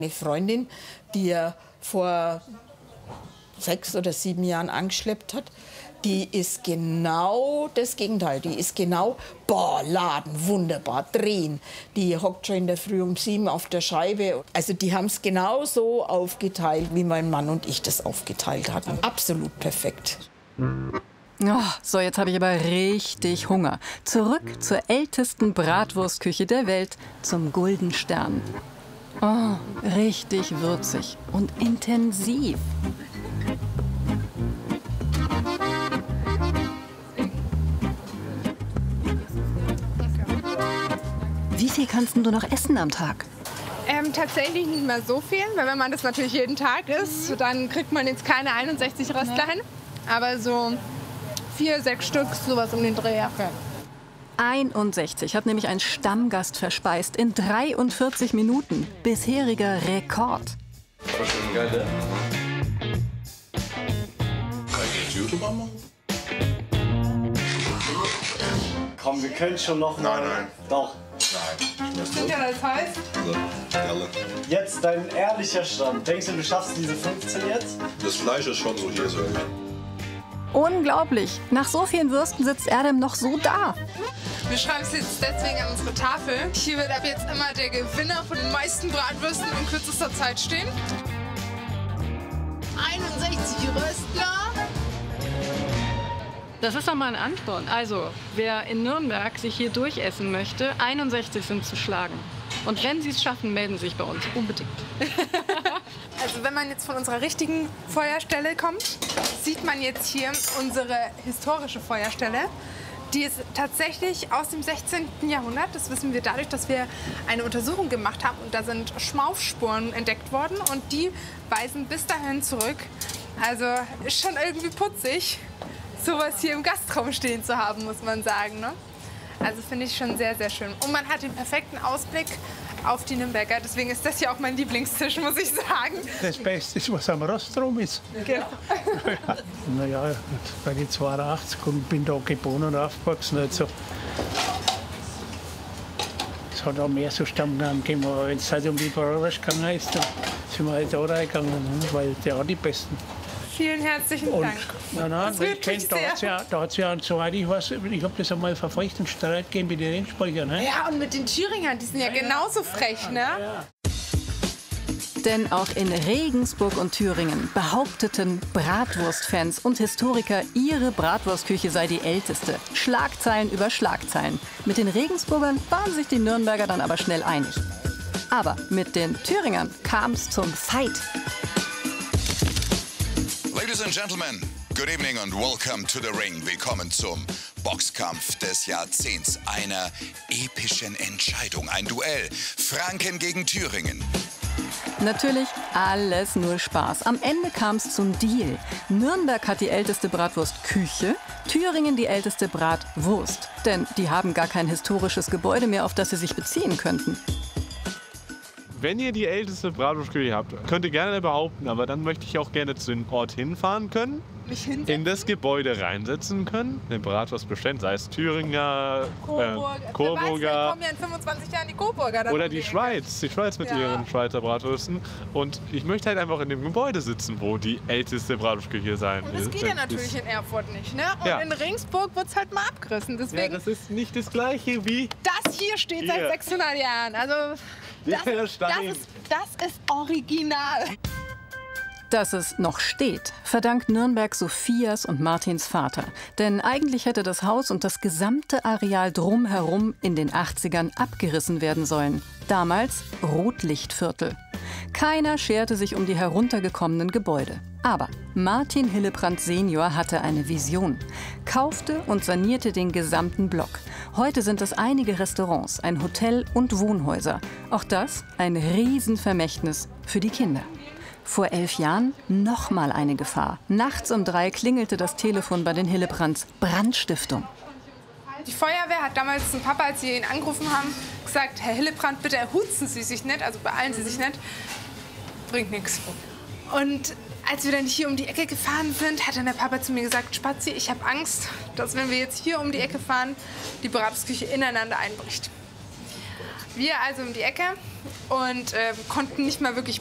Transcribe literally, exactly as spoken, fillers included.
Eine Freundin, die er vor sechs oder sieben Jahren angeschleppt hat, die ist genau das Gegenteil. Die ist genau, boah, Laden, wunderbar, drehen. Die hockt schon in der Früh um sieben auf der Scheibe. Also die haben es genau so aufgeteilt, wie mein Mann und ich das aufgeteilt hatten. Absolut perfekt. Oh, so, jetzt habe ich aber richtig Hunger. Zurück zur ältesten Bratwurstküche der Welt, zum Gulden Stern. Oh, richtig würzig und intensiv. Wie viel kannst du noch essen am Tag? Ähm, tatsächlich nicht mehr so viel, weil wenn man das natürlich jeden Tag isst, dann kriegt man jetzt keine einundsechzig Röstler hin. Aber so vier, sechs Stück, sowas um den Dreh. einundsechzig hat nämlich ein Stammgast verspeist in dreiundvierzig Minuten. Bisheriger Rekord. War schon geil, ne? Kann ich jetzt YouTube anmachen? Komm, wir können schon noch mal. Nein, nein. Doch. Nein. Ja, das heißt? Also, Galle. Jetzt dein ehrlicher Stand. Denkst du, du schaffst diese fünfzehn jetzt? Das Fleisch ist schon so hier so. Unglaublich. Nach so vielen Würsten sitzt Erdem noch so da. Wir schreiben es jetzt deswegen an unsere Tafel. Hier wird ab jetzt immer der Gewinner von den meisten Bratwürsten in kürzester Zeit stehen. einundsechzig Röstler. Das ist doch mal eine Antwort. Also, wer in Nürnberg sich hier durchessen möchte, einundsechzig sind zu schlagen. Und wenn Sie es schaffen, melden Sie sich bei uns. Unbedingt. Also wenn man jetzt von unserer richtigen Feuerstelle kommt, sieht man jetzt hier unsere historische Feuerstelle. Die ist tatsächlich aus dem sechzehnten Jahrhundert. Das wissen wir dadurch, dass wir eine Untersuchung gemacht haben. Und da sind Schmaufspuren entdeckt worden. Und die weisen bis dahin zurück. Also ist schon irgendwie putzig, sowas hier im Gastraum stehen zu haben, muss man sagen, ne? Also finde ich schon sehr, sehr schön. Und man hat den perfekten Ausblick auf die Nürnberger. Deswegen ist das ja auch mein Lieblingstisch, muss ich sagen. Das Beste ist, was am Rostrum ist. Genau. Naja, bei die zweiundachtzig und bin da geboren und aufgewachsen. Also, es hat auch mehr so Stammnamen gegeben. Aber wenn es halt um die Bratwurst gegangen ist, dann sind wir halt da reingegangen, weil der hat die besten. Vielen herzlichen Und, Dank. Nein, nein, Das ich rührt kenn, mich da hat es ja, da hat's ja, soweit ich weiß, ich habe das einmal verfolgt, einen Streit gegeben mit den Regensburgern. Ne? Ja, und mit den Thüringern, die sind ja, ja genauso frech, ne? Ja. Denn auch in Regensburg und Thüringen behaupteten Bratwurstfans und Historiker, ihre Bratwurstküche sei die älteste. Schlagzeilen über Schlagzeilen. Mit den Regensburgern waren sich die Nürnberger dann aber schnell einig. Aber mit den Thüringern kam es zum Fight. Ladies and Gentlemen, good evening and welcome to the ring. Willkommen zum Boxkampf des Jahrzehnts, einer epischen Entscheidung, ein Duell. Franken gegen Thüringen. Natürlich alles nur Spaß. Am Ende kam es zum Deal. Nürnberg hat die älteste Bratwurstküche, Thüringen die älteste Bratwurst. Denn die haben gar kein historisches Gebäude mehr, auf das sie sich beziehen könnten. Wenn ihr die älteste Bratwurstküche habt, könnt ihr gerne behaupten, aber dann möchte ich auch gerne zu dem Ort hinfahren können, Mich hinsetzen? in das Gebäude reinsetzen können, eine Bratwurst bestellen, sei es Thüringer, Coburg. äh, Wer weiß, Coburger vielleicht kommen ja in fünfundzwanzig Jahren die Coburger dann oder um die Ecke. Schweiz, die Schweiz mit Ja. ihren Schweizer Bratwürsten. Und ich möchte halt einfach in dem Gebäude sitzen, wo die älteste Bratwurstküche sein Und das ist. geht ja natürlich in Erfurt nicht, ne? Und Ja. in Regensburg wird es halt mal abgerissen. Ja, Deswegen, das ist nicht das Gleiche wie das hier steht seit Hier. sechshundert Jahren. Also, das, Der das, Stein. ist, das ist original. Dass es noch steht, verdankt Nürnberg Sophias und Martins Vater. Denn eigentlich hätte das Haus und das gesamte Areal drumherum in den achtzigern abgerissen werden sollen. Damals Rotlichtviertel. Keiner scherte sich um die heruntergekommenen Gebäude. Aber Martin Hillebrand Senior hatte eine Vision, kaufte und sanierte den gesamten Block. Heute sind es einige Restaurants, ein Hotel und Wohnhäuser. Auch das ein Riesenvermächtnis für die Kinder. Vor elf Jahren noch mal eine Gefahr. Nachts um drei klingelte das Telefon bei den Hillebrands. Brandstiftung. Die Feuerwehr hat damals zum Papa, als sie ihn angerufen haben, gesagt, Herr Hillebrand, bitte erhutzen Sie sich nicht, also beeilen Sie sich nicht. Bringt nichts. Und als wir dann hier um die Ecke gefahren sind, hat dann der Papa zu mir gesagt, Spazi, ich habe Angst, dass wenn wir jetzt hier um die Ecke fahren, die Bratwurstküche ineinander einbricht. Wir also um die Ecke und äh, konnten nicht mal wirklich